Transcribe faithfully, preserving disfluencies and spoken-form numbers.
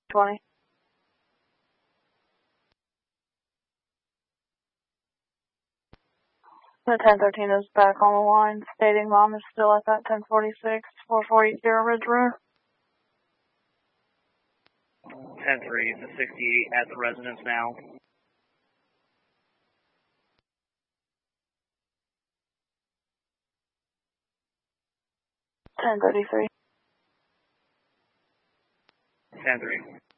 twenty. The ten thirteen is back on the line, stating mom is still at that ten forty-six, four forty Ridge Road. ten three, the sixty-eight at the residence now. ten thirty-three. ten three.